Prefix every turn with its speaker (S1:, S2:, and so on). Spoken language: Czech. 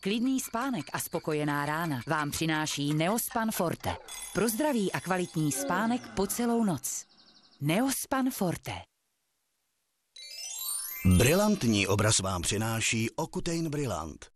S1: Klidný spánek a spokojená rána vám přináší Neospan Forte. Pro zdravý a kvalitní spánek po celou noc. Neospan Forte.
S2: Brilantní obraz vám přináší Ocutein Brillant.